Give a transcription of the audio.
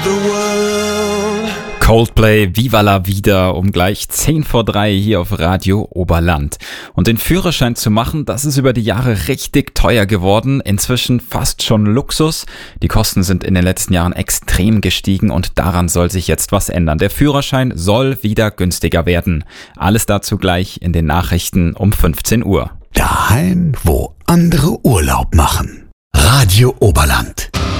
Coldplay, Viva la Vida, um gleich 2:50 hier auf Radio Oberland. Und den Führerschein zu machen, das ist über die Jahre richtig teuer geworden, inzwischen fast schon Luxus. Die Kosten sind in den letzten Jahren extrem gestiegen und daran soll sich jetzt was ändern. Der Führerschein soll wieder günstiger werden. Alles dazu gleich in den Nachrichten um 15 Uhr. Daheim, wo andere Urlaub machen. Radio Oberland.